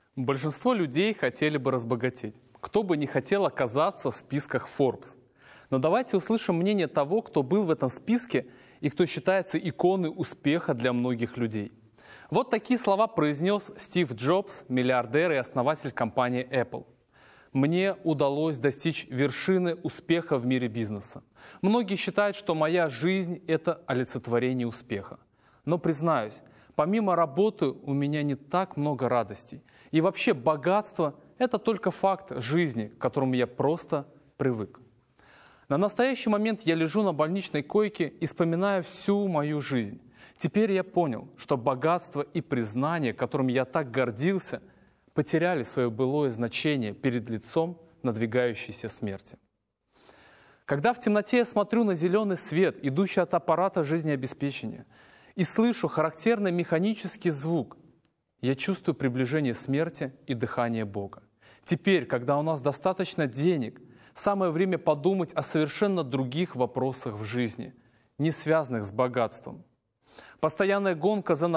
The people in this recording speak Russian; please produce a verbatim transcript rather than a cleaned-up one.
Большинство людей хотели бы разбогатеть. Кто бы не хотел оказаться в списках Forbes. Но давайте услышим мнение того, кто был в этом списке и кто считается иконой успеха для многих людей. Вот такие слова произнес Стив Джобс, миллиардер и основатель компании Apple. «Мне удалось достичь вершины успеха в мире бизнеса. Многие считают, что моя жизнь – это олицетворение успеха. Но признаюсь, помимо работы у меня не так много радостей. И вообще богатство – это только факт жизни, к которому я просто привык. На настоящий момент я лежу на больничной койке и вспоминаю всю мою жизнь. Теперь я понял, что богатство и признание, которым я так гордился, потеряли свое былое значение перед лицом надвигающейся смерти. Когда в темноте я смотрю на зеленый свет, идущий от аппарата жизнеобеспечения, и слышу характерный механический звук, я чувствую приближение смерти и дыхание Бога. Теперь, когда у нас достаточно денег, самое время подумать о совершенно других вопросах в жизни, не связанных с богатством. Постоянная гонка за